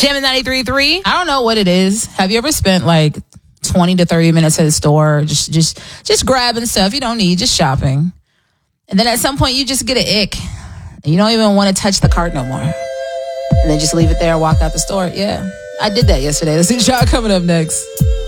Gem 93.3. I don't know what it is. Have you ever spent like 20 to 30 minutes at the store just grabbing stuff you don't need, just shopping? And then at some point you just get an ick. And you don't even want to touch the cart no more. And then just leave it there and walk out the store. Yeah, I did that yesterday. Let's see Shaw coming up next.